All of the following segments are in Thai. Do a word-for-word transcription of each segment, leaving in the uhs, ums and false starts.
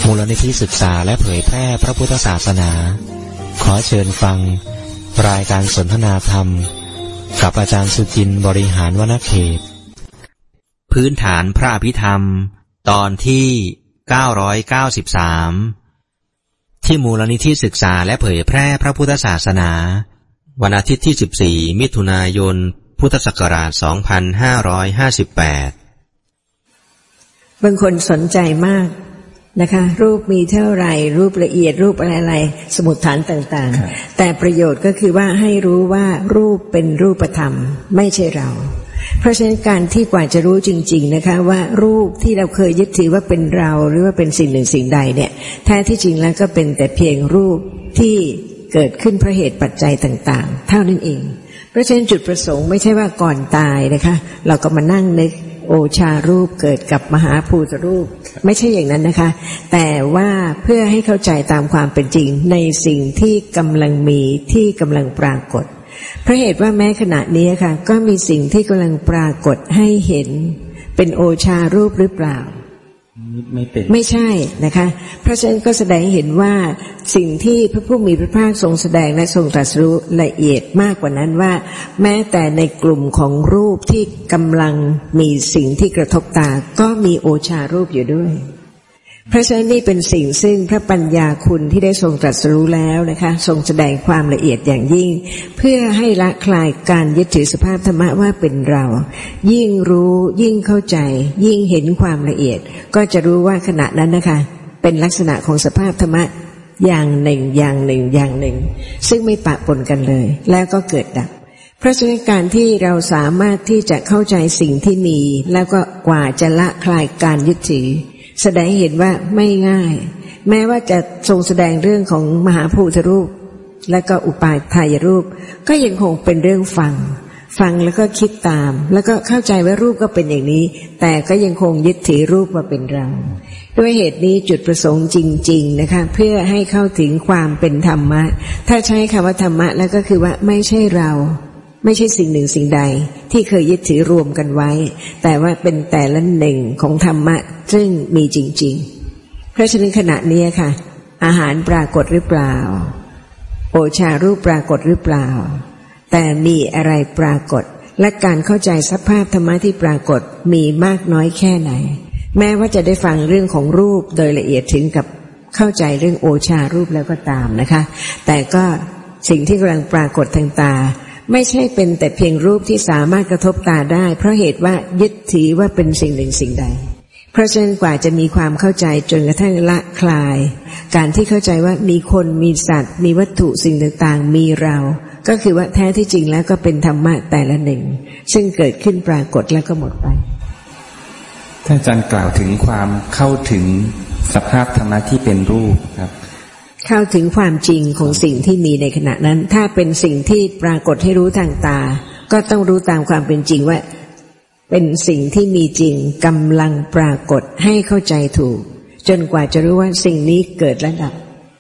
มูลนิธิศึกษาและเผยแพร่พระพุทธศาสนาขอเชิญฟังรายการสนทนาธรรมกับอาจารย์สุจินต์บริหารวรรณเขตพื้นฐานพระอภิธรรมตอนที่เก้าร้อยเก้าสิบสามที่มูลนิธิศึกษาและเผยแพร่พระพุทธศาสนาวันอาทิตย์ที่สิบสี่มิถุนายนพุทธศักราชสองพันห้าร้อยห้าสิบแปดบางคนสนใจมากนะคะรูปมีเท่าไหร่รูปละเอียดรูปอะไรๆสมุดฐานต่างๆแต่ประโยชน์ก็คือว่าให้รู้ว่ารูปเป็นรูปธรรมไม่ใช่เราเพราะฉะนั้นการที่กว่าจะรู้จริงๆนะคะว่ารูปที่เราเคยยึดถือว่าเป็นเราหรือว่าเป็นสิ่งหนึ่งสิ่งใดเนี่ยแท้ที่จริงแล้วก็เป็นแต่เพียงรูปที่เกิดขึ้นเพราะเหตุปัจจัยต่างๆเท่านั้นเองเพราะฉะนั้นจุดประสงค์ไม่ใช่ว่าก่อนตายนะคะเราก็มานั่งนึกโอชารูปเกิดกับมหาภูตรูปไม่ใช่อย่างนั้นนะคะแต่ว่าเพื่อให้เข้าใจตามความเป็นจริงในสิ่งที่กำลังมีที่กำลังปรากฏเพราะเหตุว่าแม้ขณะนี้ค่ะก็มีสิ่งที่กำลังปรากฏให้เห็นเป็นโอชารูปหรือเปล่าไม่เป็นไม่ใช่นะคะเพราะฉะนั้นก็แสดงเห็นว่าสิ่งที่พระผู้มีพระภาคทรงแสดงและทรงตรัสรู้ละเอียดมากกว่านั้นว่าแม้แต่ในกลุ่มของรูปที่กำลังมีสิ่งที่กระทบตาก็มีโอชารูปอยู่ด้วยเพราะฉะนั้นนี่เป็นสิ่งซึ่งพระปัญญาคุณที่ได้ทรงตรัสรู้แล้วนะคะทรงแสดงความละเอียดอย่างยิ่งเพื่อให้ละคลายการยึดถือสภาพธรรมะว่าเป็นเรายิ่งรู้ยิ่งเข้าใจยิ่งเห็นความละเอียดก็จะรู้ว่าขณะนั้นนะคะเป็นลักษณะของสภาพธรรมะอย่างหนึ่งอย่างหนึ่งอย่างหนึ่งซึ่งไม่ปะปนกันเลยแล้วก็เกิดดับเพราะฉะนั้นการที่เราสามารถที่จะเข้าใจสิ่งที่มีแล้วก็กว่าจะละคลายการยึดถือแสดงเห็นว่าไม่ง่ายแม้ว่าจะทรงแสดงเรื่องของมหาภูตรูปและก็อุปาทายรูปก็ยังคงเป็นเรื่องฟังฟังแล้วก็คิดตามแล้วก็เข้าใจว่ารูปก็เป็นอย่างนี้แต่ก็ยังคงยึดถือรูปว่าเป็นเราด้วยเหตุนี้จุดประสงค์จริงๆนะคะเพื่อให้เข้าถึงความเป็นธรรมะถ้าใช้คำว่าธรรมะแล้วก็คือว่าไม่ใช่เราไม่ใช่สิ่งหนึ่งสิ่งใดที่เคยยึดถือรวมกันไว้แต่ว่าเป็นแต่ละหนึ่งของธรรมะซึ่งมีจริงๆเพราะฉะนั้นขณะนี้ค่ะอาหารปรากฏหรือเปล่าโอชารูปปรากฏหรือเปล่าแต่มีอะไรปรากฏและการเข้าใจสภาพธรรมะที่ปรากฏมีมากน้อยแค่ไหนแม้ว่าจะได้ฟังเรื่องของรูปโดยละเอียดถึงกับเข้าใจเรื่องโอชารูปแล้วก็ตามนะคะแต่ก็สิ่งที่กำลังปรากฏทางตาไม่ใช่เป็นแต่เพียงรูปที่สามารถกระทบตาได้เพราะเหตุว่ายึดถือว่าเป็นสิ่งหนึ่งสิ่งใดเพราะฉะนั้นกว่าจะมีความเข้าใจจนกระทั่งละคลายการที่เข้าใจว่ามีคนมีสัตว์มีวัตถุสิ่งต่างๆมีเราก็คือว่าแท้ที่จริงแล้วก็เป็นธรรมะแต่ละหนึ่งซึ่งเกิดขึ้นปรากฏแล้วก็หมดไปท่านอาจารย์กล่าวถึงความเข้าถึงสภาพธรรมะที่เป็นรูปครับเข้าถึงความจริงของสิ่งที่มีในขณะนั้นถ้าเป็นสิ่งที่ปรากฏให้รู้ทางตาก็ต้องรู้ตามความเป็นจริงว่าเป็นสิ่งที่มีจริงกำลังปรากฏให้เข้าใจถูกจนกว่าจะรู้ว่าสิ่งนี้เกิดและดับ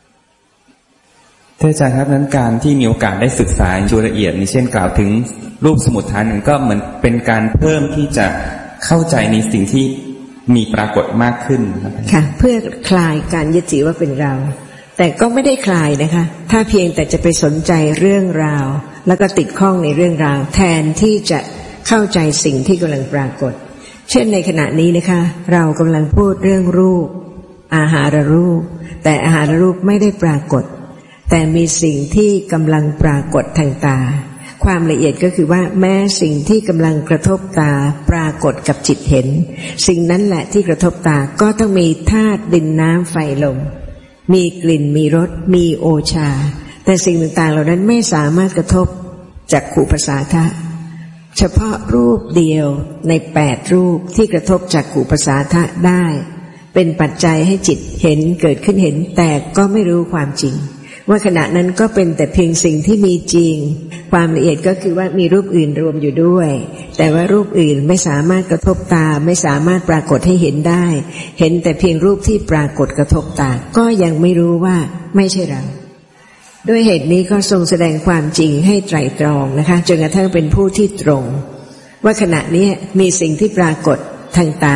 ท่านอาจารย์ครับนั้นการที่มีโอกาสได้ศึกษาโดยละเอียดนี้เช่นกล่าวถึงรูปสมุดฐานหนึ่งก็เหมือนเป็นการเพิ่มที่จะเข้าใจในสิ่งที่มีปรากฏมากขึ้นค่ะเพื่อคลายการยึดถือว่าเป็นเราแต่ก็ไม่ได้คลายนะคะถ้าเพียงแต่จะไปสนใจเรื่องราวแล้วก็ติดข้องในเรื่องราวแทนที่จะเข้าใจสิ่งที่กำลังปรากฏเช่นในขณะนี้นะคะเรากำลังพูดเรื่องรูปอาหารรูปแต่อาหารรูปไม่ได้ปรากฏแต่มีสิ่งที่กำลังปรากฏทางตาความละเอียดก็คือว่าแม้สิ่งที่กำลังกระทบตาปรากฏกับจิตเห็นสิ่งนั้นแหละที่กระทบตาก็ต้องมีธาตุดินน้ำไฟลมมีกลิ่นมีรสมีโอชาแต่สิ่งต่างๆเหล่านั้นไม่สามารถกระทบจักขุประสาทะเฉพาะรูปเดียวในแปดรูปที่กระทบจักขุประสาทะได้เป็นปัจจัยให้จิตเห็นเกิดขึ้นเห็นแต่ก็ไม่รู้ความจริงว่าขณะนั้นก็เป็นแต่เพียงสิ่งที่มีจริงความละเอียดก็คือว่ามีรูปอื่นรวมอยู่ด้วยแต่ว่ารูปอื่นไม่สามารถกระทบตาไม่สามารถปรากฏให้เห็นได้เห็นแต่เพียงรูปที่ปรากฏกระทบตาก็ยังไม่รู้ว่าไม่ใช่เราด้วยเหตุนี้ก็ทรงแสดงความจริงให้ไตร่ตรองนะคะจนกระทั่งเป็นผู้ที่ตรงว่าขณะนี้มีสิ่งที่ปรากฏทางตา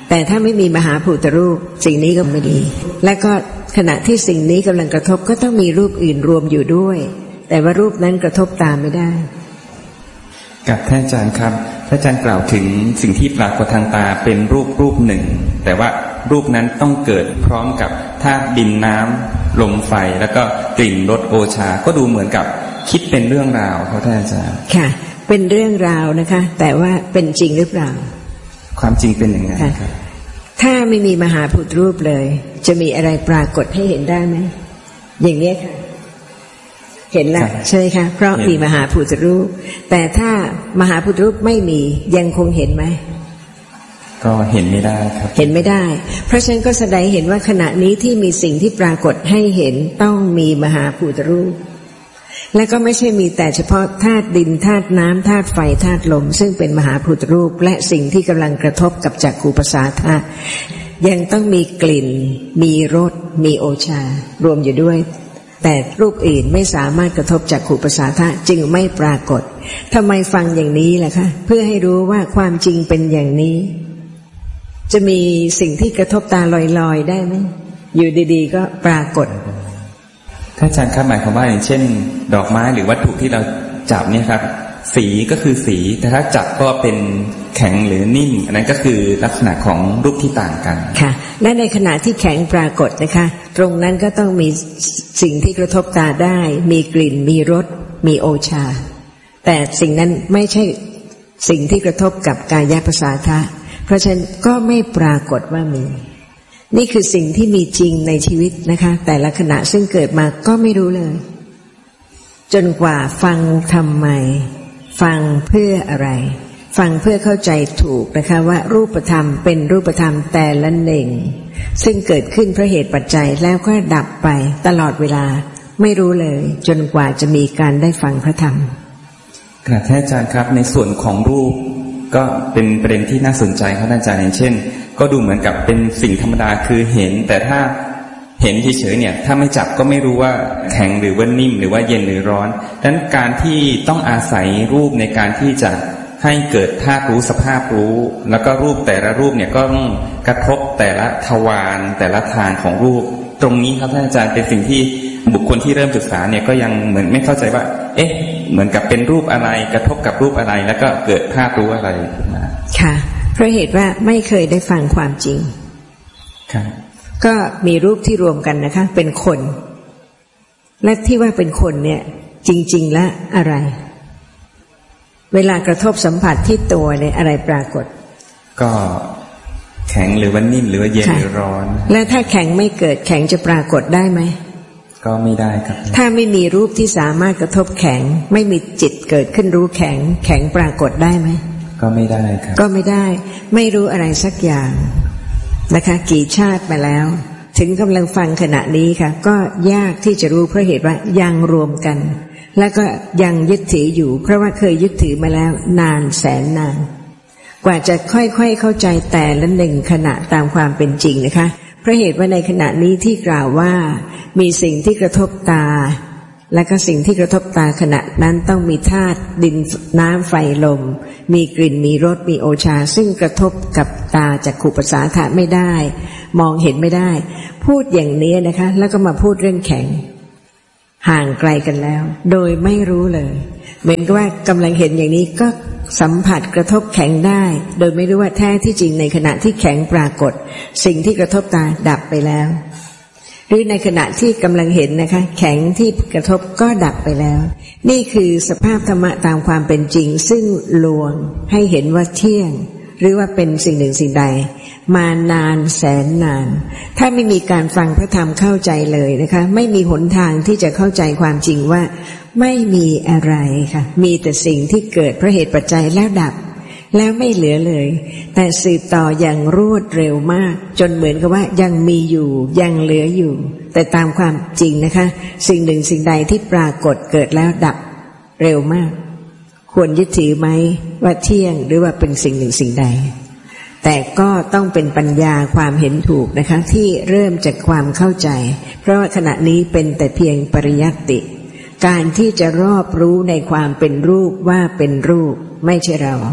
แต่ถ้าไม่มีมหาภูตรูปสิ่งนี้ก็ไม่ดีและก็ขณะที่สิ่งนี้กำลังกระทบก็ต้องมีรูปอื่นรวมอยู่ด้วยแต่ว่ารูปนั้นกระทบตามไม่ได้กับท่านอาจารย์ครับท่านอาจารย์กล่าวถึงสิ่งที่ปรากฏทางตาเป็นรูปรูปหนึ่งแต่ว่ารูปนั้นต้องเกิดพร้อมกับธาตุดินน้ำลมไฟแล้วก็กลิ่นรสโอชาก็ดูเหมือนกับคิดเป็นเรื่องราวครับท่านอาจารย์ค่ะเป็นเรื่องราวนะคะแต่ว่าเป็นจริงหรือเปล่าความจริงเป็นอย่างไรครับถ้าไม่มีมหาภูตรูปเลยจะมีอะไรปรากฏให้เห็นได้ไหมอย่างนี้ค่ะเห็นแล้วใช่ไหมคะเพราะมีมหาภูตรูปแต่ถ้ามหาภูตรูปไม่มียังคงเห็นไหมก็เห็นไม่ได้ครับเห็นไม่ได้เพราะฉะนั้นก็แสดงเห็นว่าขณะนี้ที่มีสิ่งที่ปรากฏให้เห็นต้องมีมหาภูตรูปและก็ไม่ใช่มีแต่เฉพาะธาตุดินธาตุน้ำธาตุไฟธาตุลมซึ่งเป็นมหาภูตรูปและสิ่งที่กำลังกระทบกับจักขุประสาทะยังต้องมีกลิ่นมีรสมีโอชารวมอยู่ด้วยแต่รูปอื่นไม่สามารถกระทบจักขุประสาทะจึงไม่ปรากฏทำไมฟังอย่างนี้ล่ะคะเพื่อให้รู้ว่าความจริงเป็นอย่างนี้จะมีสิ่งที่กระทบตาลอยๆได้ไหมอยู่ดีๆก็ปรากฏท่านอาจารย์ครับหมายความว่าอย่างเช่นดอกไม้หรือวัตถุที่เราจับเนี่ยครับสีก็คือสีแต่ถ้าจับก็เป็นแข็งหรือนิ่มอันนั้นก็คือลักษณะของรูปที่ต่างกันค่ะและในขณะที่แข็งปรากฏนะคะตรงนั้นก็ต้องมีสิ่งที่กระทบตาได้มีกลิ่นมีรสมีโอชาแต่สิ่งนั้นไม่ใช่สิ่งที่กระทบกับกายประสาทะเพราะฉะนั้นก็ไม่ปรากฏว่ามีนี่คือสิ่งที่มีจริงในชีวิตนะคะแต่ละขณะซึ่งเกิดมาก็ไม่รู้เลยจนกว่าฟังทำไมฟังเพื่ออะไรฟังเพื่อเข้าใจถูกนะคะว่ารูปธรรมเป็นรูปธรรมแต่ละหนึ่งซึ่งเกิดขึ้นเพราะเหตุปัจจัยแล้วก็ดับไปตลอดเวลาไม่รู้เลยจนกว่าจะมีการได้ฟังพระธรรมกราบท่านอาจารย์ครับในส่วนของรูปก็เป็นประเด็นที่น่าสนใจครับอาจารย์อย่างเช่นก็ดูเหมือนกับเป็นสิ่งธรรมดาคือเห็นแต่ถ้าเห็นเฉยๆเนี่ยถ้าไม่จับก็ไม่รู้ว่าแข็งหรือว่านิ่มหรือว่าเย็นหรือร้อนดังนั้นการที่ต้องอาศัยรูปในการที่จะให้เกิดธาตุรู้สภาพรู้แล้วก็รูปแต่ละรูปเนี่ยก็ต้องกระทบแต่ละทวารแต่ละทางของรูปตรงนี้ครับท่านอาจารย์เป็นสิ่งที่บุคคลที่เริ่มศึกษาเนี่ยก็ยังเหมือนไม่เข้าใจว่าเอ๊ะเหมือนกับเป็นรูปอะไรกระทบกับรูปอะไรแล้วก็เกิดธาตุรู้อะไรขึ้นมาค่ะเพราะเหตุว่าไม่เคยได้ฟังความจริงครับก็มีรูปที่รวมกันนะคะเป็นคนและที่ว่าเป็นคนเนี่ยจริงๆแล้วอะไรเวลากระทบสัมผัสที่ตัวเนี่ยอะไรปรากฏก็แข็งหรือว่านิ่มหรือว่าเย็นหรือร้อนและถ้าแข็งไม่เกิดแข็งจะปรากฏได้ไหมก็ไม่ได้ครับถ้าไม่มีรูปที่สามารถกระทบแข็งไม่มีจิตเกิดขึ้นรู้แข็งแข็งปรากฏได้ไหมก็ไม่ได้ครับก็ไม่ได้ไม่รู้อะไรสักอย่างนะคะกี่ชาติมาแล้วถึงกำลังฟังขณะนี้ค่ะก็ยากที่จะรู้เพราะเหตุว่ายังรวมกันแล้วก็ยังยึดถืออยู่เพราะว่าเคยยึดถือมาแล้วนานแสนนานกว่าจะค่อยๆเข้าใจแต่ละหนึ่งขณะตามความเป็นจริงนะคะเพราะเหตุว่าในขณะนี้ที่กล่าวว่ามีสิ่งที่กระทบตาและก็สิ่งที่กระทบตาขณะนั้นต้องมีธาตุดินน้ำไฟลมมีกลิ่นมีรสมีโอชาซึ่งกระทบกับตาจักขุประสาทะไม่ได้มองเห็นไม่ได้พูดอย่างนี้นะคะแล้วก็มาพูดเรื่องแข็งห่างไกลกันแล้วโดยไม่รู้เลยเหมือนกับว่ากำลังเห็นอย่างนี้ก็สัมผัสกระทบแข็งได้โดยไม่รู้ว่าแท้ที่จริงในขณะที่แข็งปรากฏสิ่งที่กระทบตาดับไปแล้วหรือในขณะที่กำลังเห็นนะคะแข็งที่กระทบก็ดับไปแล้วนี่คือสภาพธรรมะตามความเป็นจริงซึ่งลวงให้เห็นว่าเที่ยงหรือว่าเป็นสิ่งหนึ่งสิ่งใดมานานแสนนานถ้าไม่มีการฟังพระธรรมเข้าใจเลยนะคะไม่มีหนทางที่จะเข้าใจความจริงว่าไม่มีอะไรค่ะมีแต่สิ่งที่เกิดเพราะเหตุปัจจัยแล้วดับแล้วไม่เหลือเลยแต่สืบต่ออย่างรวดเร็วมากจนเหมือนกับว่ายังมีอยู่ยังเหลืออยู่แต่ตามความจริงนะคะสิ่งหนึ่งสิ่งใดที่ปรากฏเกิดแล้วดับเร็วมากควรยึดถือไหมว่าเที่ยงหรือว่าเป็นสิ่งหนึ่งสิ่งใดแต่ก็ต้องเป็นปัญญาความเห็นถูกนะคะที่เริ่มจากความเข้าใจเพราะว่าขณะนี้เป็นแต่เพียงปริยัติการที่จะรอบรู้ในความเป็นรูปว่าเป็นรูปไม่ใช่เรา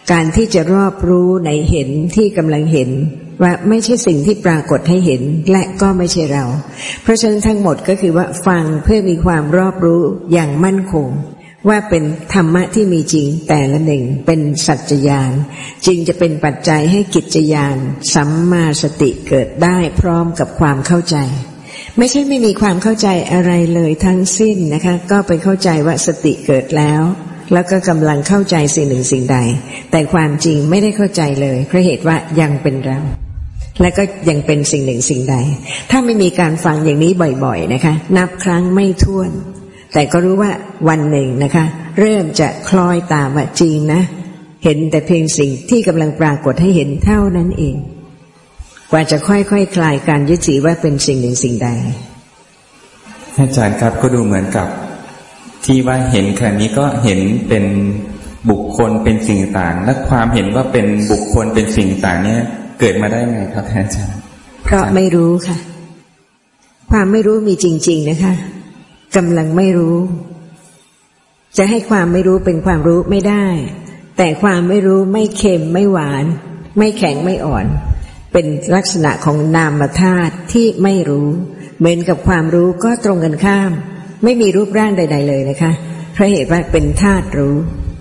การที่จะรอบรู้ในเห็นที่กำลังเห็นว่าไม่ใช่สิ่งที่ปรากฏให้เห็นและก็ไม่ใช่เราเพราะฉะนั้นทั้งหมดก็คือว่าฟังเพื่อมีความรอบรู้อย่างมั่นคงว่าเป็นธรรมะที่มีจริงแต่ละหนึ่งเป็นสัจญาณจึงจะเป็นปัจจัยให้กิจญาณสัมมาสติเกิดได้พร้อมกับความเข้าใจไม่ใช่ไม่มีความเข้าใจอะไรเลยทั้งสิ้นนะคะก็ไปเข้าใจว่าสติเกิดแล้วแล้วก็กำลังเข้าใจสิ่งหนึ่งสิ่งใดแต่ความจริงไม่ได้เข้าใจเลยเพราะเหตุว่ายังเป็นเราและก็ยังเป็นสิ่งหนึ่งสิ่งใดถ้าไม่มีการฟังอย่างนี้บ่อยๆนะคะนับครั้งไม่ถ้วนแต่ก็รู้ว่าวันหนึ่งนะคะเริ่มจะคล้อยตามว่าจริงนะเห็นแต่เพียงสิ่งที่กำลังปรากฏให้เห็นเท่านั้นเองกว่าจะค่อยๆ ค, คลายการยึดถือว่าเป็นสิ่งหนึ่งสิ่งใดอาจารย์ครับก็ดูเหมือนกับที่ว่าเห็นขณะนี้ก็เห็นเป็นบุคคลเป็นสิ่งต่างและความเห็นว่าเป็นบุคคลเป็นสิ่งต่างเนี่ยเกิดมาได้ไงครับอาจารย์เพราะไม่รู้ค่ะความไม่รู้มีจริงๆนะคะกำลังไม่รู้จะให้ความไม่รู้เป็นความรู้ไม่ได้แต่ความไม่รู้ไม่เค็มไม่หวานไม่แข็งไม่อ่อนเป็นลักษณะของนามธาตุที่ไม่รู้เหมือนกับความรู้ก็ตรงกันข้ามไม่มีรูปร่างใดๆเลยนะคะเพราะเหตุว่าเป็นธาตุรู้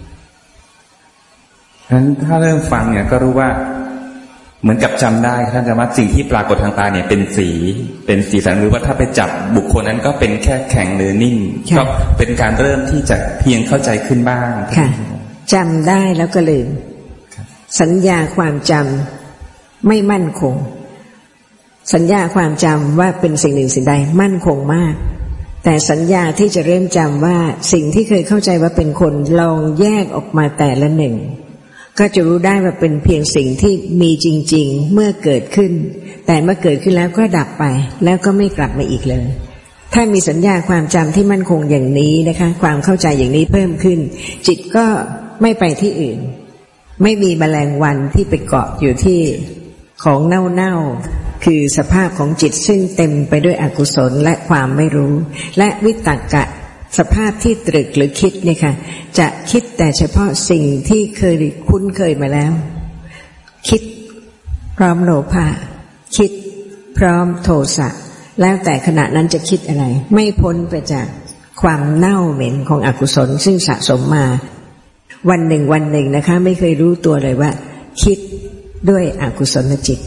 ฉะนั้นถ้าเริ่มฟังเนี่ยก็รู้ว่าเหมือนกับจำได้ท่านจะว่าสิ่งที่ปรากฏทางตาเนี่ยเป็นสีเป็นสีสันหรือว่าถ้าไปจับบุคคลนั้นก็เป็นแค่แข็งหรือนิ่งก็เป็นการเริ่มที่จะเพียงเข้าใจขึ้นบ้างค่ะจำได้แล้วก็ลืมสัญญาความจำไม่มั่นคงสัญญาความจำว่าเป็นสิ่งหนึ่งสิ่งใดมั่นคงมากแต่สัญญาที่จะเริ่มจำว่าสิ่งที่เคยเข้าใจว่าเป็นคนลองแยกออกมาแต่ละหนึ่งก็จะรู้ได้ว่าเป็นเพียงสิ่งที่มีจริงๆเมื่อเกิดขึ้นแต่เมื่อเกิดขึ้นแล้วก็ดับไปแล้วก็ไม่กลับมาอีกเลยถ้ามีสัญญาความจำที่มั่นคงอย่างนี้นะคะความเข้าใจอย่างนี้เพิ่มขึ้นจิตก็ไม่ไปที่อื่นไม่มีแมลงวันที่ไปเกาะอยู่ที่ของเน่าๆคือสภาพของจิตซึ่งเต็มไปด้วยอกุศลและความไม่รู้และวิตกะสภาพที่ตรึกหรือคิดเนี่ยค่ะจะคิดแต่เฉพาะสิ่งที่เคยคุ้นเคยมาแล้วคิดพร้อมโลภะคิดพร้อมโทสะแล้วแต่ขณะนั้นจะคิดอะไรไม่พ้นไปจากความเน่าเหม็นของอกุศลซึ่งสะสมมาวันหนึ่งวันหนึ่งนะคะไม่เคยรู้ตัวเลยว่าคิดด้วยอกุศลจิต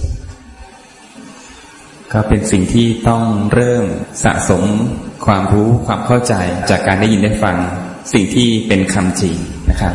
ก็เป็นสิ่งที่ต้องเริ่มสะสมความรู้ความเข้าใจจากการได้ยินได้ฟังสิ่งที่เป็นคำจริงนะครับ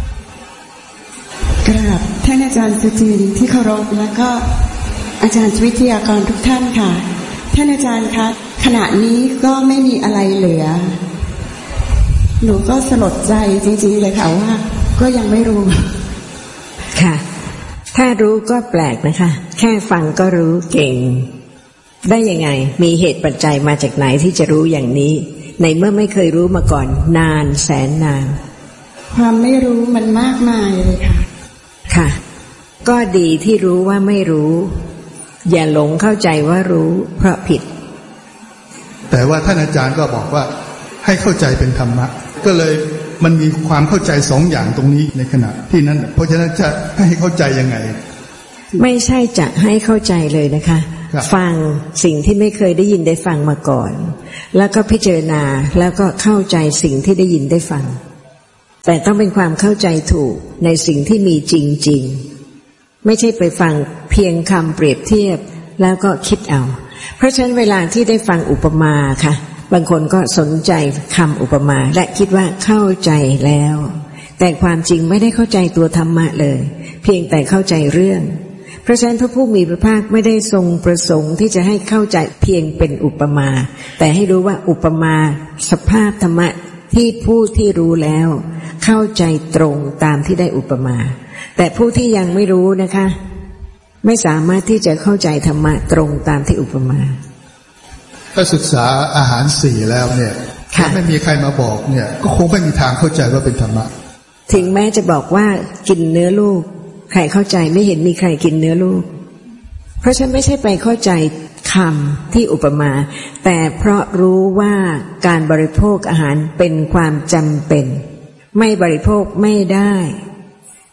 กราบท่านอาจารย์สุจินที่เคารพและก็อาจารย์วิทยากรทุกท่านค่ะท่านอาจารย์คะขณะนี้ก็ไม่มีอะไรเหลือหนูก็สลดใจจริงๆเลยค่ะว่าก็ยังไม่รู้ค่ะถ้ารู้ก็แปลกนะคะแค่ฟังก็รู้เก่งได้ยังไงมีเหตุปัจจัยมาจากไหนที่จะรู้อย่างนี้ในเมื่อไม่เคยรู้มาก่อนนานแสนนานความไม่รู้มันมากมายเลยค่ะค่ะก็ดีที่รู้ว่าไม่รู้อย่าหลงเข้าใจว่ารู้เพราะผิดแต่ว่าท่านอาจารย์ก็บอกว่าให้เข้าใจเป็นธรรมะก็เลยมันมีความเข้าใจสองอย่างตรงนี้ในขณะที่นั้นเพราะฉะนั้นจะให้เข้าใจยังไงไม่ใช่จะให้เข้าใจเลยนะคะฟังสิ่งที่ไม่เคยได้ยินได้ฟังมาก่อนแล้วก็พิจารณาแล้วก็เข้าใจสิ่งที่ได้ยินได้ฟังแต่ต้องเป็นความเข้าใจถูกในสิ่งที่มีจริงๆไม่ใช่ไปฟังเพียงคำเปรียบเทียบแล้วก็คิดเอาเพราะฉะนั้นเวลาที่ได้ฟังอุปมาค่ะบางคนก็สนใจคำอุปมาและคิดว่าเข้าใจแล้วแต่ความจริงไม่ได้เข้าใจตัวธรรมะเลยเพียงแต่เข้าใจเรื่องเพราะฉะนั้นพระผู้มีพระภาคไม่ได้ทรงประสงค์ที่จะให้เข้าใจเพียงเป็นอุปมาแต่ให้รู้ว่าอุปมาสภาพธรรมะที่ผู้ที่รู้แล้วเข้าใจตรงตามที่ได้อุปมาแต่ผู้ที่ยังไม่รู้นะคะไม่สามารถที่จะเข้าใจธรรมะตรงตามที่อุปมาถ้าศึกษาอาหารสี่แล้วเนี่ยถ้าไม่มีใครมาบอกเนี่ยก็คงไม่มีทางเข้าใจว่าเป็นธรรมะถึงแม้จะบอกว่ากินเนื้อลูกใครเข้าใจไม่เห็นมีใครกินเนื้อลูกเพราะฉันไม่ใช่ไปเข้าใจคำที่อุปมาแต่เพราะรู้ว่าการบริโภคอาหารเป็นความจำเป็นไม่บริโภคไม่ได้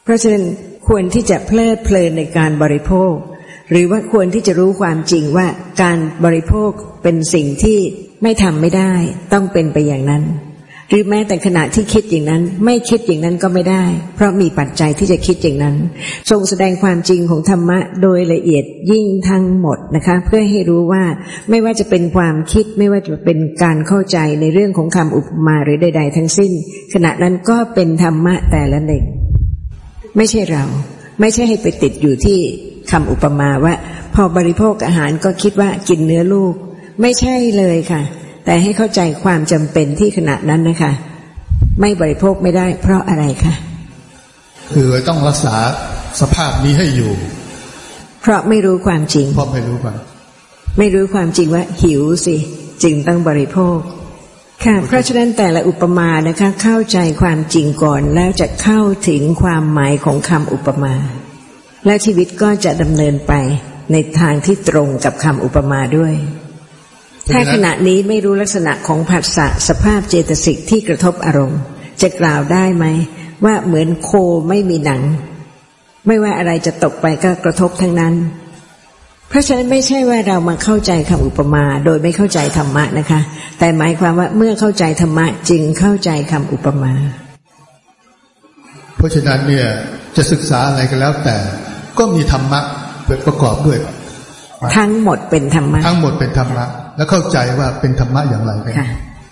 เพราะฉะนั้นควรที่จะเพลิดเพลินในการบริโภคหรือว่าควรที่จะรู้ความจริงว่าการบริโภคเป็นสิ่งที่ไม่ทำไม่ได้ต้องเป็นไปอย่างนั้นหรือแม้แต่ขณะที่คิดอย่างนั้นไม่คิดอย่างนั้นก็ไม่ได้เพราะมีปัจจัยที่จะคิดอย่างนั้นทรงแสดงความจริงของธรรมะโดยละเอียดยิ่งทั้งหมดนะคะเพื่อให้รู้ว่าไม่ว่าจะเป็นความคิดไม่ว่าจะเป็นการเข้าใจในเรื่องของคำอุปมาหรือใดๆทั้งสิ้นขณะนั้นก็เป็นธรรมะแต่ละหนึ่งไม่ใช่เราไม่ใช่ให้ไปติดอยู่ที่คำอุปมาว่าพอบริโภคอาหารก็คิดว่ากินเนื้อลูกไม่ใช่เลยค่ะแต่ให้เข้าใจความจำเป็นที่ขณะนั้นนะคะไม่บริโภคไม่ได้เพราะอะไรคะคือต้องรักษาสภาพนี้ให้อยู่เพราะไม่รู้ความจริงเพราะไม่รู้ความไม่รู้ความจริงว่าหิวสิจึงต้องบริโภคค่ะเพราะฉะนั้นแต่ละอุปมานะคะเข้าใจความจริงก่อนแล้วจะเข้าถึงความหมายของคำอุปมาและชีวิตก็จะดำเนินไปในทางที่ตรงกับคำอุปมาด้วยถ้าขณะนี้ไม่รู้ลักษณะของผัสสะสภาพเจตสิกที่กระทบอารมณ์จะกล่าวได้ไหมว่าเหมือนโคไม่มีหนังไม่ว่าอะไรจะตกไปก็กระทบทั้งนั้นเพราะฉะนั้นไม่ใช่ว่าเรามาเข้าใจคำอุปมาโดยไม่เข้าใจธรรมะนะคะแต่หมายความว่าเมื่อเข้าใจธรรมะจึงเข้าใจคำอุปมาเพราะฉะนั้นเนี่ยจะศึกษาอะไรก็แล้วแต่ก็มีธรรมะประกอบด้วยทั้งหมดเป็นธรรมะทั้งหมดเป็นธรรมะแล้วเข้าใจว่าเป็นธรรมะอย่างไรกัน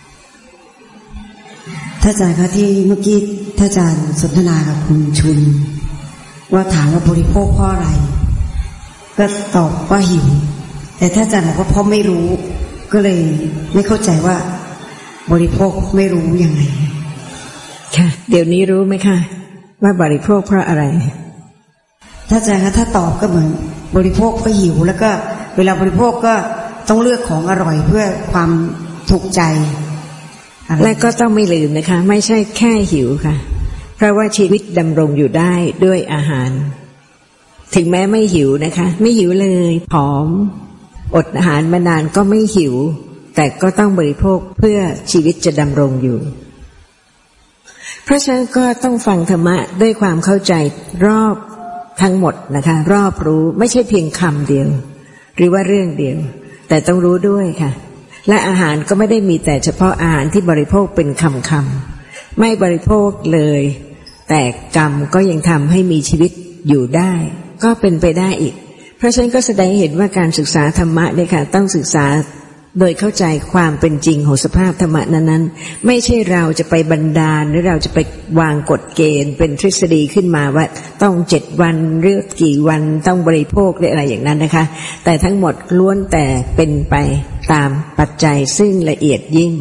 ท่านอาจารย์คะที่เมื่อกี้ท่านอาจารย์สนทนากับคุณชุนว่าถามว่าบริโภคเพราะอะไรก็ตอบว่าหิวแต่ท่านอาจารย์บอกว่าเพราะไม่รู้ก็เลยไม่เข้าใจว่าบริโภคไม่รู้ยังไงค่ะเดี๋ยวนี้รู้ไหมคะว่าบริโภคเพราะอะไรท่านอาจารย์คะถ้าตอบก็เหมือนบริโภคก็หิวแล้วก็เวลาบริโภคก็ต้องเลือกของอร่อยเพื่อความถูกใจและก็ต้องไม่ลืมนะคะไม่ใช่แค่หิวค่ะเพราะว่าชีวิตดำรงอยู่ได้ด้วยอาหารถึงแม้ไม่หิวนะคะไม่หิวเลยผอมอดอาหารมานานก็ไม่หิวแต่ก็ต้องบริโภคเพื่อชีวิตจะดำรงอยู่เพราะฉะนั้นก็ต้องฟังธรรมะด้วยความเข้าใจรอบทั้งหมดนะคะรอบรู้ไม่ใช่เพียงคำเดียวหรือว่าเรื่องเดียวแต่ต้องรู้ด้วยค่ะและอาหารก็ไม่ได้มีแต่เฉพาะอาหารที่บริโภคเป็นคำคำไม่บริโภคเลยแต่กรรมก็ยังทำให้มีชีวิตอยู่ได้ก็เป็นไปได้อีกเพราะฉะนั้นก็แสดงเห็นว่าการศึกษาธรรมะเนี่ยค่ะต้องศึกษาโดยเข้าใจความเป็นจริงของสภาพธรรมะนั้นๆไม่ใช่เราจะไปบันดาลหรือเราจะไปวางกฎเกณฑ์เป็นทฤษฎีขึ้นมาว่าต้องเจ็ดวันหรือกี่วันต้องบริโภคหรืออะไรอย่างนั้นนะคะแต่ทั้งหมดล้วนแต่เป็นไปตามปัจจัยซึ่งละเอียดยิ่ง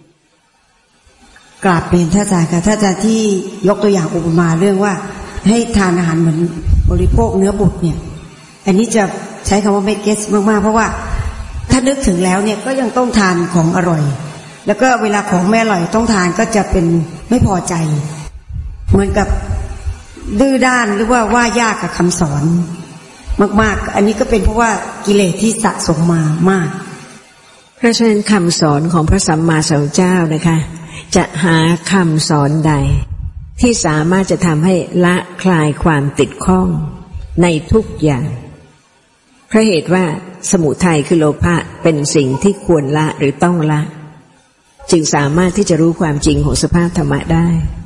กราบเรียนท่านอาจารย์ค่ะท่านอาจารย์ที่ยกตัวอย่างอุปมาเรื่องว่าให้ทานอาหารเหมือนบริโภคเนื้อบุตรเนี่ยอันนี้จะใช้คำว่าไม่เก็ตมากๆเพราะว่าถ้านึกถึงแล้วเนี่ยก็ยังต้องทานของอร่อยแล้วก็เวลาของไม่อร่อยต้องทานก็จะเป็นไม่พอใจเหมือนกับดื้อด้านหรือว่าว่ายากกับคำสอนมากๆอันนี้ก็เป็นเพราะว่ากิเลสที่สะสมมามากเพราะฉะนั้นคำสอนของพระสัมมาสัมพุทธเจ้านะคะจะหาคำสอนใดที่สามารถจะทำให้ละคลายความติดข้องในทุกอย่างเพราะเหตุว่าสมุทัยคือโลภะเป็นสิ่งที่ควรละหรือต้องละจึงสามารถที่จะรู้ความจริงของสภาพธรรมะได้